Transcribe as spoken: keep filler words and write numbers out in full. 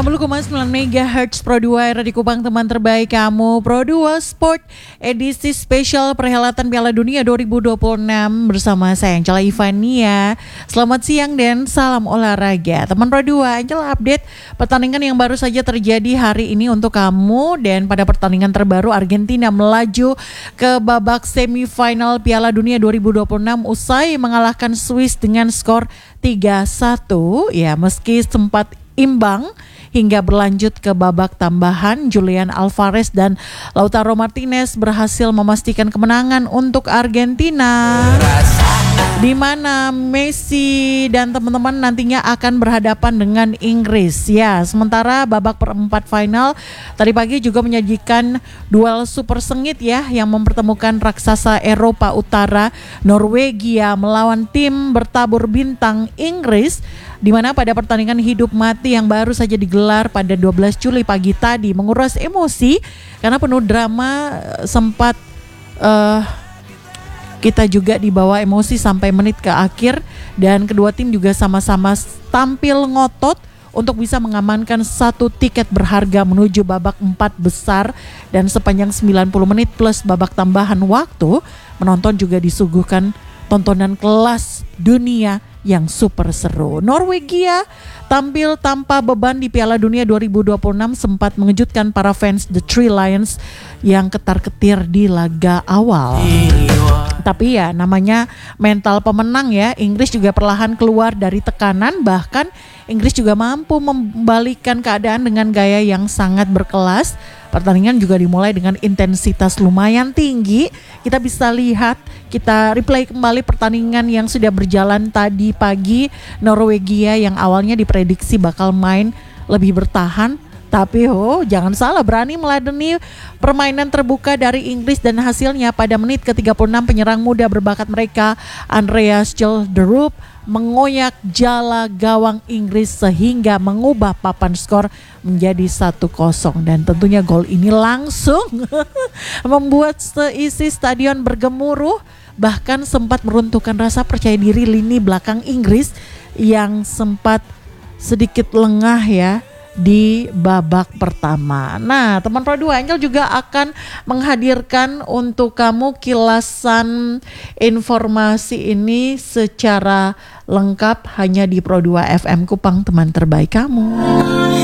sembilan puluh koma sembilan megahertz Pro dua era di Kupang, teman terbaik kamu. Pro dua Sport edisi spesial perhelatan Piala Dunia dua ribu dua puluh enam bersama saya Angela Ivania. Selamat siang dan salam olahraga. Teman Pro dua, Angela update pertandingan yang baru saja terjadi hari ini untuk kamu. Dan pada pertandingan terbaru, Argentina melaju ke babak semifinal Piala Dunia dua ribu dua puluh enam usai mengalahkan Swiss dengan skor tiga satu. Ya, meski sempat imbang hingga berlanjut ke babak tambahan, Julian Alvarez dan Lautaro Martinez berhasil memastikan kemenangan untuk Argentina, di mana Messi dan teman-teman nantinya akan berhadapan dengan Inggris. Ya, sementara babak perempat final tadi pagi juga menyajikan duel super sengit ya, yang mempertemukan raksasa Eropa Utara Norwegia melawan tim bertabur bintang Inggris, di mana pada pertandingan hidup mati yang baru saja digelar pada dua belas Juli pagi tadi menguras emosi karena penuh drama. Sempat uh, kita juga dibawa emosi sampai menit ke akhir, dan kedua tim juga sama-sama tampil ngotot untuk bisa mengamankan satu tiket berharga menuju babak empat besar. Dan sepanjang sembilan puluh menit plus babak tambahan waktu, penonton juga disuguhkan tontonan kelas dunia yang super seru. Norwegia tampil tanpa beban di Piala Dunia dua ribu dua puluh enam, sempat mengejutkan para fans The Three Lions yang ketar-ketir di laga awal. Tapi ya namanya mental pemenang ya, Inggris juga perlahan keluar dari tekanan, bahkan Inggris juga mampu membalikan keadaan dengan gaya yang sangat berkelas. Pertandingan juga dimulai dengan intensitas lumayan tinggi. Kita bisa lihat, kita replay kembali pertandingan yang sudah berjalan tadi pagi. Norwegia yang awalnya diprediksi bakal main lebih bertahan, tapi oh jangan salah, berani meladeni permainan terbuka dari Inggris, dan hasilnya pada menit ke tiga puluh enam penyerang muda berbakat mereka Andreas Schjelderup mengoyak jala gawang Inggris sehingga mengubah papan skor menjadi satu kosong. Dan tentunya gol ini langsung membuat seisi stadion bergemuruh, bahkan sempat meruntuhkan rasa percaya diri lini belakang Inggris yang sempat sedikit lengah ya di babak pertama. Nah, teman Pro dua, Angel juga akan menghadirkan untuk kamu kilasan informasi ini secara lengkap hanya di Pro dua F M Kupang, teman terbaik kamu.